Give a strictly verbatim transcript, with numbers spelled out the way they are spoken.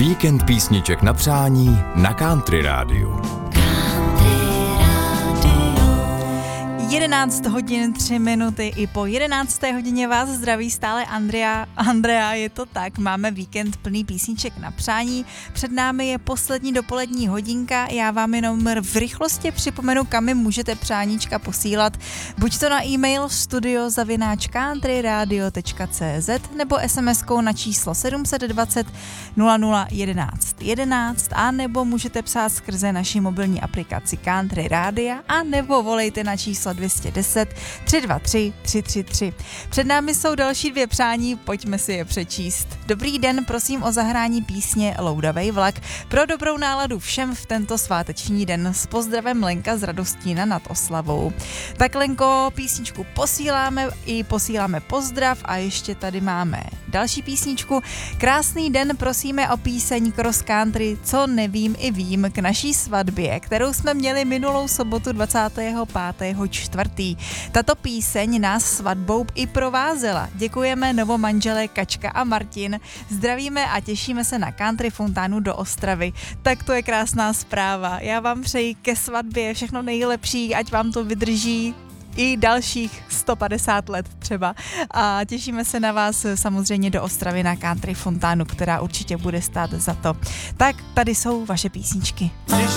Víkend písniček na přání na Country Rádiu. jedenáct hodin tři minuty, i po jedenácté hodině vás zdraví stále Andrea. Andrea, je to tak, máme víkend plný písniček na přání, před námi je poslední dopolední hodinka, já vám jenom v rychlosti připomenu, kam mi můžete přáníčka posílat, buď to na e-mail studio zavináč countryradio tečka cz nebo smskou na číslo sedm set dvacet nula nula jedenáct jedenáct, a nebo můžete psát skrze naši mobilní aplikaci Country Rádia, a nebo volejte na číslo dvě stě deset tři dva tři tři tři tři. Před námi jsou další dvě přání, pojďme si je přečíst. Dobrý den, prosím o zahrání písně Loudavej vlak pro dobrou náladu všem v tento sváteční den. S pozdravem Lenka z Radostína nad Oslavou. Tak Lenko, písničku posíláme i posíláme pozdrav, a ještě tady máme další písničku. Krásný den, prosíme o píseň Cross Country, co nevím i vím, k naší svatbě, kterou jsme měli minulou sobotu dvacátého pátého čtvrtý. Tato píseň nás svatbou i provázela. Děkujeme novomanželé Kačka a Martin. Zdravíme a těšíme se na Country Fontánu do Ostravy. Tak to je krásná zpráva. Já vám přeji ke svatbě všechno nejlepší, ať vám to vydrží i dalších sto padesát let třeba. A těšíme se na vás samozřejmě do Ostravy na Country Fontánu, která určitě bude stát za to. Tak tady jsou vaše písničky.